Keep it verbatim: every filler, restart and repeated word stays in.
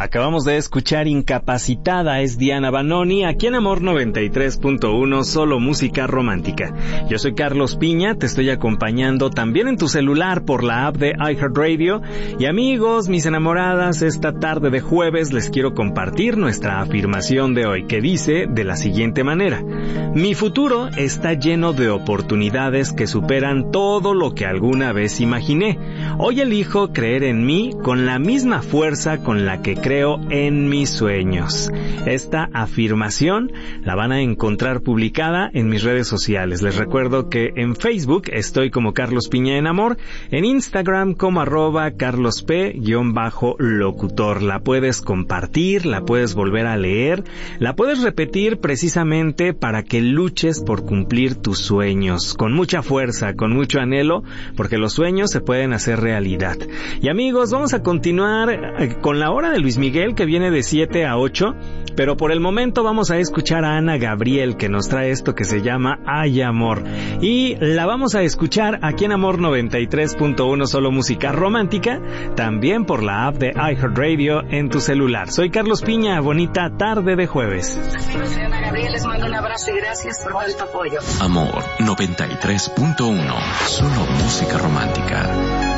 Acabamos de escuchar Incapacitada, es Diana Banoni, aquí en Amor noventa y tres punto uno, solo música romántica. Yo soy Carlos Piña, te estoy acompañando también en tu celular por la app de iHeartRadio. Y amigos, mis enamoradas, esta tarde de jueves les quiero compartir nuestra afirmación de hoy, que dice de la siguiente manera: mi futuro está lleno de oportunidades que superan todo lo que alguna vez imaginé. Hoy elijo creer en mí con la misma fuerza con la que creo en mis sueños. Esta afirmación la van a encontrar publicada en mis redes sociales. Les recuerdo que en Facebook estoy como Carlos Piña en Amor, en Instagram como arroba carlosp-locutor. La puedes compartir, la puedes volver a leer, la puedes repetir precisamente para que luches por cumplir tus sueños, con mucha fuerza, con mucho anhelo, porque los sueños se pueden hacer realidad. Y amigos, vamos a continuar con la hora de Luis Miguel, que viene de siete a ocho, pero por el momento vamos a escuchar a Ana Gabriel, que nos trae esto que se llama Ay Amor, y la vamos a escuchar aquí en Amor noventa y tres punto uno, solo música romántica, también por la app de iHeartRadio en tu celular. Soy Carlos Piña, bonita tarde de jueves. Soy Ana Gabriel, les mando un abrazo y gracias por todo tu apoyo. Amor noventa y tres punto uno, solo música romántica.